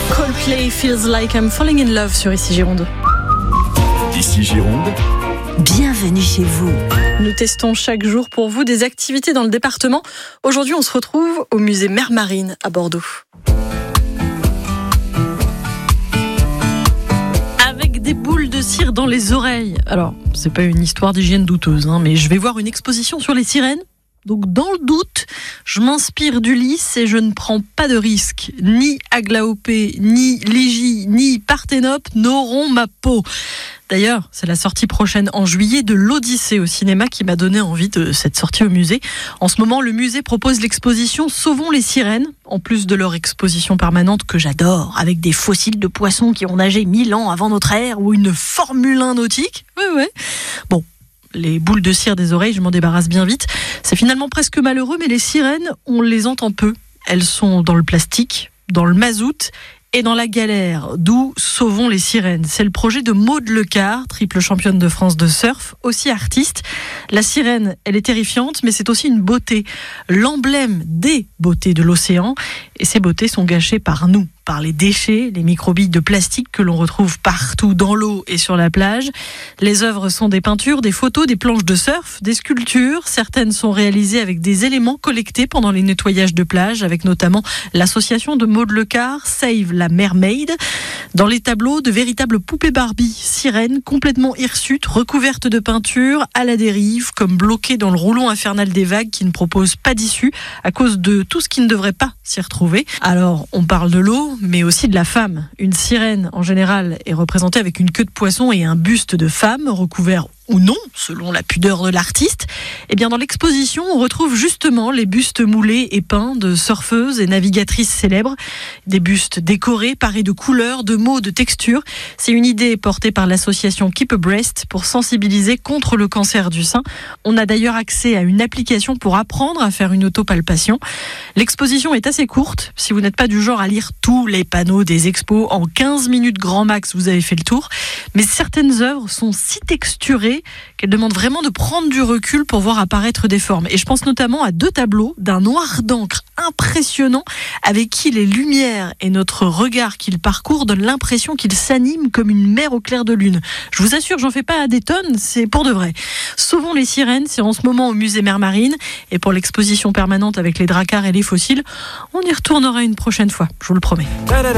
Coldplay Feels Like I'm Falling in Love sur Ici Gironde. Ici Gironde. Bienvenue chez vous. Nous testons chaque jour pour vous des activités dans le département. Aujourd'hui, on se retrouve au musée Mer Marine à Bordeaux. Avec des boules de cire dans les oreilles. Alors, c'est pas une histoire d'hygiène douteuse, mais je vais voir une exposition sur les sirènes. Donc, dans le doute, je m'inspire d'Ulysse et je ne prends pas de risque. Ni Aglaopé, ni Ligie, ni Parthénope n'auront ma peau. D'ailleurs, c'est la sortie prochaine en juillet de l'Odyssée au cinéma qui m'a donné envie de cette sortie au musée. En ce moment, le musée propose l'exposition Sauvons les sirènes, en plus de leur exposition permanente que j'adore, avec des fossiles de poissons qui ont nagé 1000 ans avant notre ère ou une Formule 1 nautique. Ouais. Bon. Les boules de cire des oreilles, je m'en débarrasse bien vite. C'est finalement presque malheureux, mais les sirènes, on les entend peu. Elles sont dans le plastique, dans le mazout et dans la galère, d'où Sauvons les sirènes. C'est le projet de Maude Lecard, triple championne de France de surf, aussi artiste. La sirène, elle est terrifiante, mais c'est aussi une beauté, l'emblème des beautés de l'océan. Et ces beautés sont gâchées par nous, par les déchets, les microbilles de plastique que l'on retrouve partout dans l'eau et sur la plage. Les œuvres sont des peintures, des photos, des planches de surf, des sculptures. Certaines sont réalisées avec des éléments collectés pendant les nettoyages de plage, avec notamment l'association de Maude Lecard, Save la Mermaid. Dans les tableaux, de véritables poupées Barbie, sirènes complètement hirsutes, recouvertes de peinture, à la dérive, comme bloquées dans le rouleau infernal des vagues qui ne propose pas d'issue à cause de tout ce qui ne devrait pas s'y retrouver. Alors, on parle de l'eau, mais aussi de la femme. Une sirène, en général, est représentée avec une queue de poisson et un buste de femme, recouvert ou non, selon la pudeur de l'artiste. Eh bien, dans l'exposition, on retrouve justement les bustes moulés et peints de surfeuses et navigatrices célèbres. Des bustes décorés, parés de couleurs, de mots, de textures. C'est une idée portée par l'association Keep a Breast pour sensibiliser contre le cancer du sein. On a d'ailleurs accès à une application pour apprendre à faire une autopalpation. L'exposition est assez courte. Si vous n'êtes pas du genre à lire tous les panneaux des expos, en 15 minutes grand max, vous avez fait le tour. Mais certaines œuvres sont si texturées qu'elle demande vraiment de prendre du recul pour voir apparaître des formes. Et je pense notamment à 2 tableaux d'un noir d'encre impressionnant avec qui les lumières et notre regard qu'il parcourt donnent l'impression qu'il s'anime comme une mer au clair de lune. Je vous assure, j'en fais pas à des tonnes, c'est pour de vrai. Sauvons les sirènes, c'est en ce moment au musée Mer Marine. Et pour l'exposition permanente avec les dracars et les fossiles, on y retournera une prochaine fois, je vous le promets.